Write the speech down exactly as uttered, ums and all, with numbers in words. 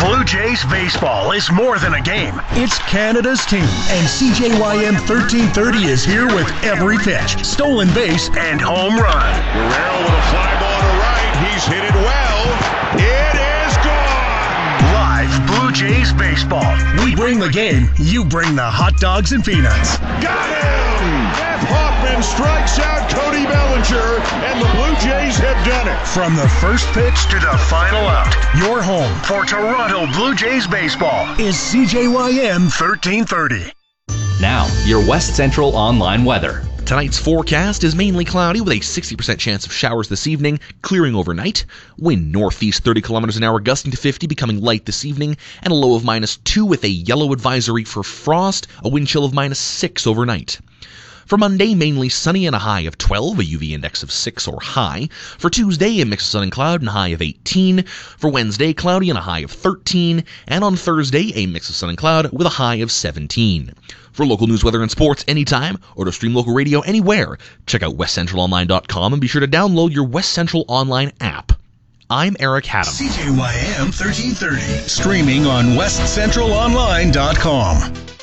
Blue Jays baseball is more than a game. It's Canada's team, and C J Y M thirteen thirty is here with every pitch, stolen base, and home run. Guerrero with a fly ball to right. He's hit it well. It is gone. Live Blue Jays baseball. We bring the game. You bring the hot dogs and peanuts. Got him! Jeff Hoffman strikes out Cody Bellinger, and the Blue Jays have done it. From the first pitch to the final out, your home for Toronto Blue Jays baseball is C J Y M thirteen thirty. Now, your West Central Online weather. Tonight's forecast is mainly cloudy with a sixty percent chance of showers this evening, clearing overnight. Wind northeast thirty kilometers an hour, gusting to fifty, becoming light this evening, and a low of minus two with a yellow advisory for frost, a wind chill of minus six overnight. For Monday, mainly sunny and a high of twelve, a U V index of six or high. For Tuesday, a mix of sun and cloud and a high of eighteen. For Wednesday, cloudy and a high of thirteen. And on Thursday, a mix of sun and cloud with a high of seventeen. For local news, weather, and sports anytime, or to stream local radio anywhere, check out west central online dot com and be sure to download your West Central Online app. I'm Eric Haddam. C J Y M thirteen thirty, streaming on west central online dot com.